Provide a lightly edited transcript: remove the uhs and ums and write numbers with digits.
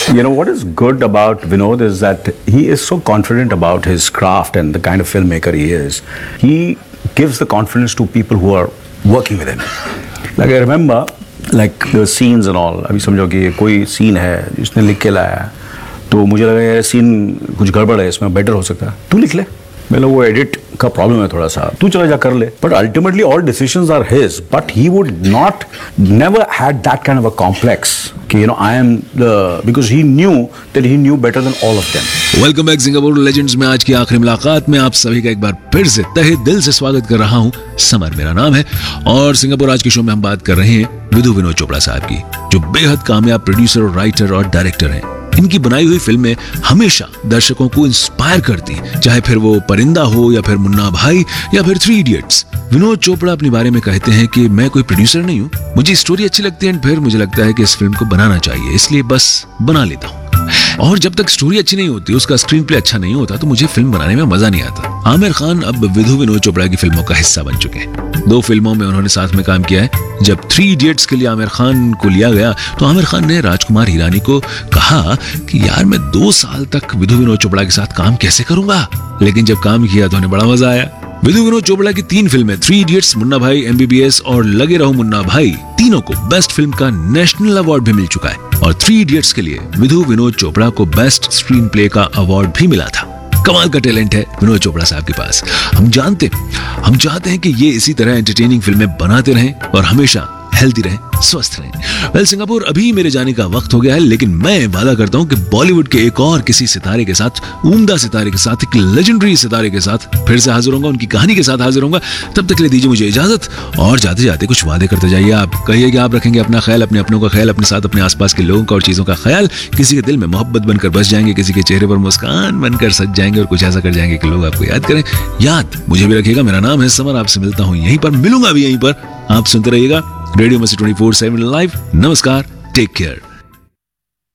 You know what is good about Vinod is that he is so confident about his craft and the kind of filmmaker he is. He gives the confidence to people who are working with him. Like I remember, like the scenes and all. अभी समझो कि कोई scene है जिसने लिख के लाया, तो मुझे लगा ये सीन कुछ गड़बड़ है, इसमें बेटर हो सकता है, तू लिख ले. मतलब वो एडिट का प्रॉब्लम है थोड़ा सा, तू चला जा कर ले. But ultimately all decisions are his, but he would not never had that kind of a complex कि you know I am the, because he knew that he new better than all of them. Welcome back Singapore legends में आज की आखिरी मुलाकात में आप सभी का एक बार फिर से तहे दिल से स्वागत कर रहा हूं. समर मेरा नाम है और सिंगापुर आज के शो में हम बात कर रहे हैं विधु विनोद चोपड़ा साहब की, जो बेहद कामयाब प्रोड्यूसर और राइटर और डायरेक्टर हैं. इनकी बनाई हुई फिल्में हमेशा दर्शकों को इंस्पायर करती, चाहे फिर वो परिंदा हो या फिर मुन्ना भाई या फिर 3 इडियट्स. विनोद चोपड़ा अपने बारे में कहते हैं कि मैं कोई प्रोड्यूसर नहीं हूँ, मुझे स्टोरी अच्छी लगती है, फिर मुझे लगता है कि इस फिल्म को बनाना चाहिए, इसलिए बस बना लेता हूँ. और जब तक स्टोरी अच्छी नहीं होती, उसका स्क्रीन प्ले अच्छा नहीं होता, तो मुझे फिल्म बनाने में मजा नहीं आता. आमिर खान अब विधु विनोद चोपड़ा की फिल्मों का हिस्सा बन चुके हैं. 2 फिल्मों में उन्होंने साथ में काम किया है. जब 3 इडियट्स के लिए आमिर खान को लिया गया तो आमिर खान ने राजकुमार हिरानी को कहा कि यार मैं 2 साल तक विधु विनोद चोपड़ा के साथ काम कैसे करूंगा, लेकिन जब काम किया तो उन्हें बड़ा मजा आया. विधु विनोद चोपड़ा की 3 फिल्में 3 इडियट्स, मुन्ना भाई, MBBS और लगे रहो मुन्ना भाई, तीनों को बेस्ट फिल्म का नेशनल अवार्ड भी मिल चुका है. और 3 इडियट्स के लिए विधु विनोद चोपड़ा को बेस्ट स्क्रीन प्ले का अवार्ड भी मिला था. कमाल का टैलेंट है विनोद चोपड़ा साहब के पास. हम चाहते हैं कि ये इसी तरह एंटरटेनिंग फिल्में बनाते रहें और हमेशा हेल्दी रहें, स्वस्थ रहें. वेल सिंगापुर अभी मेरे जाने का वक्त हो गया है, लेकिन मैं वादा करता हूं कि बॉलीवुड के एक और किसी सितारे के साथ, उम्दा सितारे के साथ, एक लेजेंडरी सितारे के साथ फिर से हाजिर होऊंगा, उनकी कहानी के साथ हाजिर होऊंगा. तब तक के लिए दीजिए मुझे इजाजत और जाते जाते कुछ वादे करते जाइए. आप कहिए कि आप रखेंगे अपना ख्याल, अपने अपनों का ख्याल, अपने साथ अपने आसपास के लोगों का और चीजों का ख्याल. किसी के दिल में मोहब्बत बनकर बस जाएंगे, किसी के चेहरे पर मुस्कान बनकर सज जाएंगे और कुछ ऐसा कर जाएंगे कि लोग आपको याद करें. याद मुझे भी रखिएगा. मेरा नाम है समर, आपसे मिलता हूँ यहीं पर, मिलूंगा भी यहीं पर. आप सुनते रहिएगा रेडियो मस्ती 24/7 लाइव. नमस्कार, टेक केयर.